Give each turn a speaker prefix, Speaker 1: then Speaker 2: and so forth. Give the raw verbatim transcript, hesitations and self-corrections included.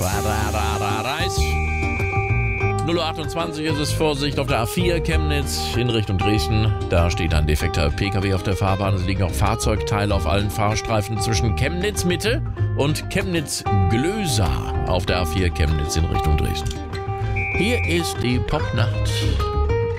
Speaker 1: null Uhr achtundzwanzig ist es, Vorsicht auf der A vier Chemnitz in Richtung Dresden. Da steht ein defekter P K W auf der Fahrbahn. Es liegen auch Fahrzeugteile auf allen Fahrstreifen zwischen Chemnitz Mitte und Chemnitz Glösa auf der A vier Chemnitz in Richtung Dresden. Hier ist die Popnacht